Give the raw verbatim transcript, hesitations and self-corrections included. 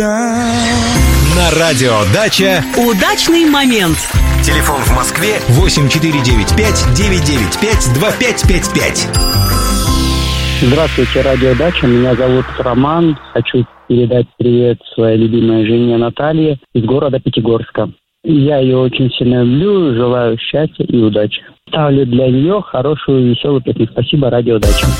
На радио «Дача» удачный момент. Телефон в Москве восемь четыре девять пять девять девять пять два пять пять пять. Здравствуйте, радио «Дача». Меня зовут Роман. Хочу передать привет своей любимой жене Наталье из города Пятигорска. Я ее очень сильно люблю, желаю счастья и удачи. Ставлю для нее хорошую, веселую песню. Спасибо, радио «Дача».